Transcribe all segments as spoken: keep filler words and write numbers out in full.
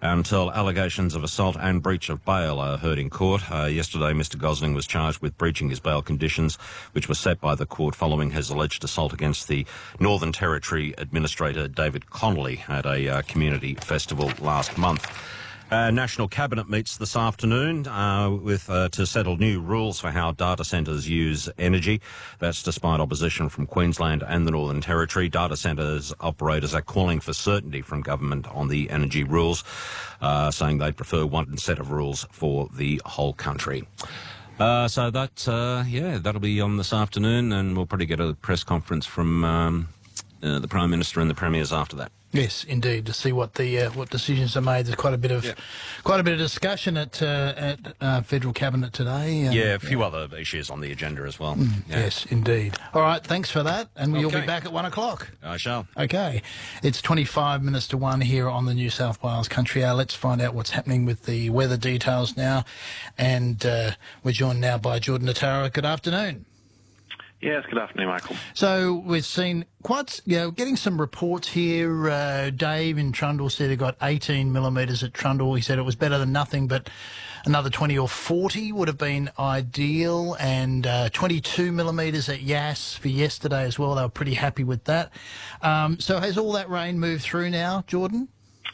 until allegations of assault and breach of bail are heard in court. Uh, yesterday, Mister Gosling was charged with breaching his bail conditions, which were set by the court following his alleged assault against the Northern Territory Administrator David Connolly at a uh, community festival last month. Uh, National Cabinet meets this afternoon uh, with uh, to settle new rules for how data centres use energy. That's despite opposition from Queensland and the Northern Territory. Data centres operators are calling for certainty from government on the energy rules, uh, saying they prefer one set of rules for the whole country. Uh, so that, uh, yeah, that'll be on this afternoon, and we'll probably get a press conference from um, uh, the Prime Minister and the Premiers after that. Yes, indeed. To see what the uh, what decisions are made. There's quite a bit of yeah. quite a bit of discussion at uh, at uh, federal cabinet today. Um, yeah, a few yeah. other issues on the agenda as well. Mm, yeah. Yes, indeed. All right, thanks for that, and okay. you'll be back at one o'clock. I shall. Okay, it's twenty-five minutes to one here on the New South Wales Country Hour. Let's find out what's happening with the weather details now, and uh, we're joined now by Jordan Natara. Good afternoon. Yes, good afternoon, Michael. So we've seen quite, you know, getting some reports here. Uh, Dave in Trundle said he got eighteen millimetres at Trundle. He said it was better than nothing, but another twenty or forty would have been ideal. And uh, twenty-two millimetres at Yass for yesterday as well. They were pretty happy with that. Um, so has all that rain moved through now, Jordan?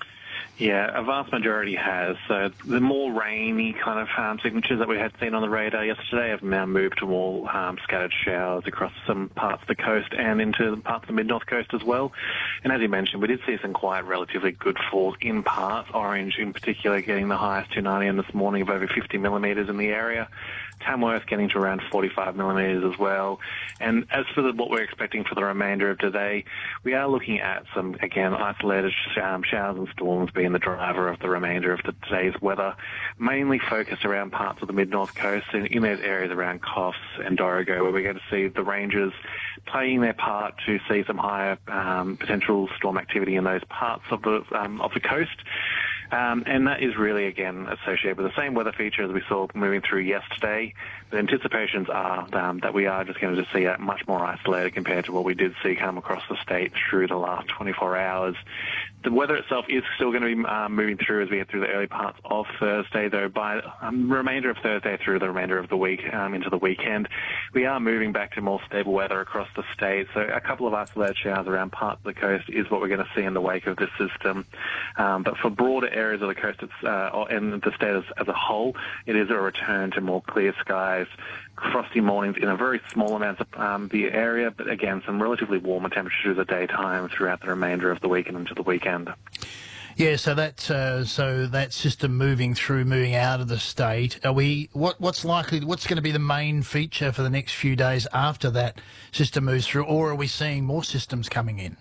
Yeah, a vast majority has. So the more rainy kind of um, signatures that we had seen on the radar yesterday have now moved to more um, scattered showers across some parts of the coast and into parts of the mid-north coast as well. And as you mentioned, we did see some quite relatively good falls in parts. Orange in particular getting the highest two ninety this morning of over fifty millimetres in the area. Tamworth getting to around forty-five millimetres as well. And as for the, what we're expecting for the remainder of today, we are looking at some, again, isolated um, showers and storms being the driver of the remainder of the, today's weather, mainly focused around parts of the mid-north coast and in those areas around Coffs and Dorrigo, where we're going to see the ranges playing their part to see some higher um, potential storm activity in those parts of the um, of the coast. Um, and that is really, again, associated with the same weather feature as we saw moving through yesterday. The anticipations are um, that we are just going to see that much more isolated compared to what we did see come across the state through the last twenty-four hours. The weather itself is still going to be um, moving through as we get through the early parts of Thursday, though by um, the remainder of Thursday through the remainder of the week um, into the weekend, we are moving back to more stable weather across the state. So a couple of isolated showers around parts of the coast is what we're going to see in the wake of this system. Um, but for broader areas of the coast it's, uh, and the state as, as a whole, it is a return to more clear skies, frosty mornings in a very small amount of um, the area, but again, some relatively warmer temperatures through the daytime throughout the remainder of the week and into the weekend. Yeah, so that uh, so that system moving through, moving out of the state. Are we what what's likely? What's going to be the main feature for the next few days after that system moves through, or are we seeing more systems coming in?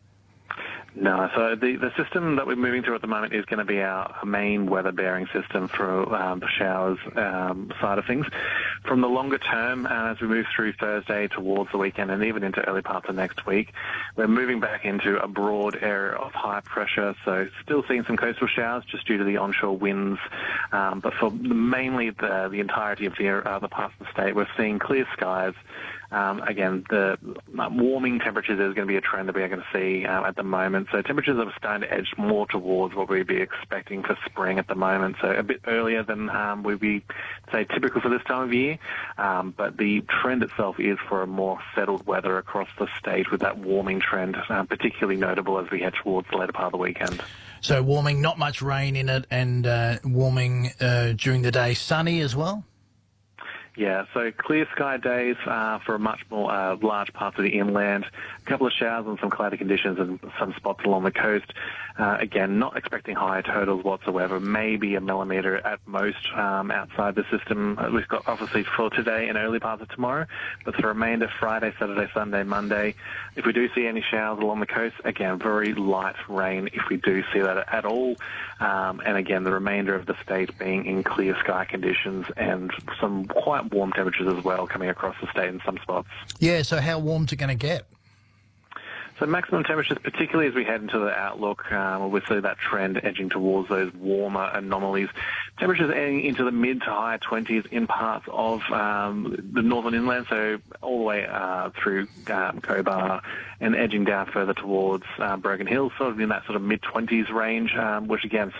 No, so the, the system that we're moving through at the moment is going to be our main weather-bearing system for um, the showers um, side of things. From the longer term, uh, as we move through Thursday towards the weekend and even into early parts of next week, we're moving back into a broad area of high pressure, so still seeing some coastal showers just due to the onshore winds. Um, but for mainly the, the entirety of the other parts of the state, we're seeing clear skies. Um, again, the warming temperatures is going to be a trend that we are going to see uh, at the moment. So temperatures are starting to edge more towards what we'd be expecting for spring at the moment. So a bit earlier than um, we'd be, say, typical for this time of year. Um, but the trend itself is for a more settled weather across the state with that warming trend, uh, particularly notable as we head towards the later part of the weekend. So warming, not much rain in it, and uh, warming uh, during the day, sunny as well? Yeah, so clear sky days uh, for much more uh, large parts of the inland. A couple of showers and some cloudy conditions in some spots along the coast. Uh, again, not expecting high totals whatsoever. Maybe a millimetre at most um, outside the system. We've got obviously for today and early parts of tomorrow. But for the remainder, Friday, Saturday, Sunday, Monday, if we do see any showers along the coast, again, very light rain if we do see that at all. Um, and again, the remainder of the state being in clear sky conditions and some quite warm temperatures as well coming across the state in some spots. Yeah, so how warm's it going to get? So maximum temperatures, particularly as we head into the outlook, um, we see that trend edging towards those warmer anomalies. Temperatures heading into the mid to high twenties in parts of um, the northern inland, so all the way uh, through um, Cobar and edging down further towards uh, Broken Hill, sort of in that sort of mid twenties range, um, which again